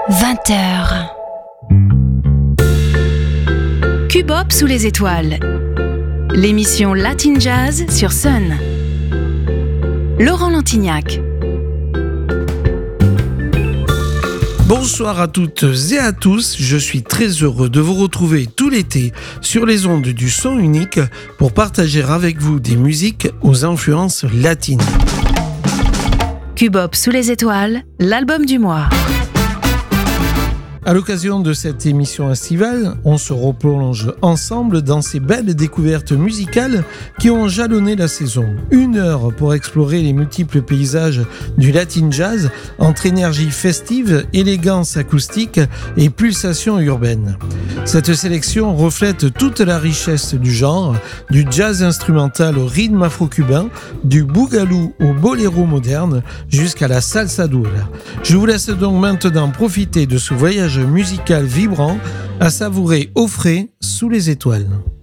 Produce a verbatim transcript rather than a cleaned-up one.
vingt heures. Cubop sous les étoiles. L'émission Latin Jazz sur Sun. Laurent Lantignac. Bonsoir à toutes et à tous, je suis très heureux de vous retrouver tout l'été sur les ondes du son unique pour partager avec vous des musiques aux influences latines. Cubop sous les étoiles, l'album du mois. À l'occasion de cette émission estivale, on se replonge ensemble dans ces belles découvertes musicales qui ont jalonné la saison. Une heure pour explorer les multiples paysages du Latin Jazz entre énergie festive, élégance acoustique et pulsation urbaine. Cette sélection reflète toute la richesse du genre, du jazz instrumental au rythme afro-cubain, du boogaloo au boléro moderne, jusqu'à la salsa dura. Je vous laisse donc maintenant profiter de ce voyage musical vibrant à savourer au frais sous les étoiles.